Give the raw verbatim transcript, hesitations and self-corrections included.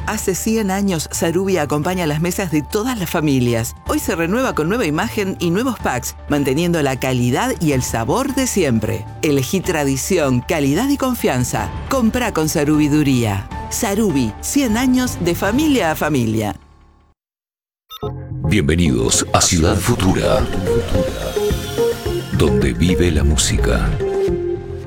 Hace cien años, Sarubi acompaña las mesas de todas las familias. Hoy se renueva con nueva imagen y nuevos packs, manteniendo la calidad y el sabor de siempre. Elegí tradición, calidad y confianza. Comprá con Sarubiduría. Sarubi, cien años de familia a familia. Bienvenidos a Ciudad Futura, donde vive la música.